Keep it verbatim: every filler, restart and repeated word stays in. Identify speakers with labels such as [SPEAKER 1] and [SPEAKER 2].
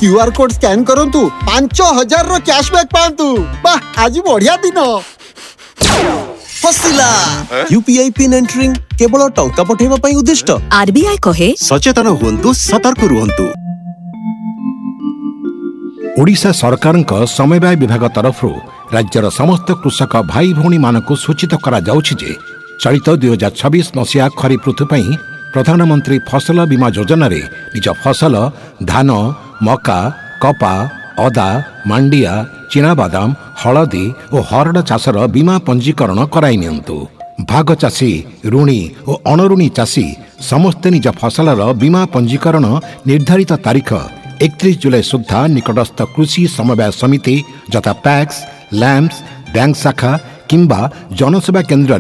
[SPEAKER 1] QR code scan करंतु पांच हजार रो कैशबैक पांतु। वाह आज बढ़िया दिन।
[SPEAKER 2] फसिला यूपीआई पिन एंटरिंग केवल टंका पठेबा पई उद्दिष्ट।
[SPEAKER 3] आरबीआई कहे
[SPEAKER 4] सचेतन हुंतु सतर्क रुहंतु।
[SPEAKER 5] ओडिशा सरकारक समवाय विभाग तरफ राज्यर समस्त कृषक भाई भौणी मानक सूचित करा जाउछि जे चलित दुई हजार छब्बीस मसीहा खरीफ ऋतु पई प्रधानमंत्री फसल बीमा योजना रे निज फसल धान मका कपा अदा मांडिया चिनाबादाम हलदी और हरड़ चाषर बीमा पंजीकरण कराई नियंतु। भाग चाषी ऋणी और अणऋणी चाषी समस्ते निज फसलर बीमा पंजीकरण निर्धारित तारीख एकतीस जुलाई सुधा निकटस्थ कृषि समवाय समिति यथा पैक्स लैम्प्स बैंक शाखा किंबा जनसेवा केंद्र